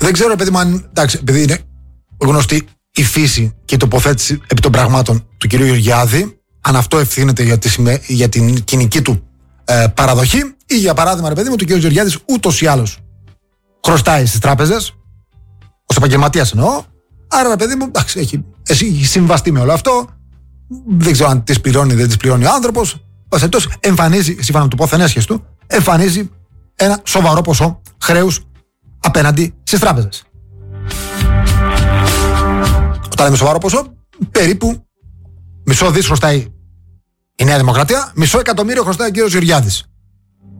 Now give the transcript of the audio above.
Δεν ξέρω, παιδί μου, αν. Εντάξει, επειδή είναι γνωστή η φύση και η τοποθέτηση επί των πραγμάτων του κυρίου Γεωργιάδη, αν αυτό ευθύνεται για την κοινική του παραδοχή, ή για παράδειγμα, ρε παιδί μου, του κύριου Γεωργιάδης ούτως ή άλλως χρωστάει στις τράπεζες, ως επαγγελματίας εννοώ. Άρα, ρε παιδί μου, εντάξει, έχει συμβαστεί με όλο αυτό. Δεν ξέρω αν τις πληρώνει ή δεν τις πληρώνει ο άνθρωπος. Εμφανίζει, σύμφωνα με το πόθεν έσχες του, εμφανίζει ένα σοβαρό ποσό χρέους απέναντι στις τράπεζες. Όταν λέμε σοβαρό ποσό, περίπου μισό δις χρωστάει η Νέα Δημοκρατία, μισό εκατομμύριο χρωστάει ο κύριος Γεωργιάδης.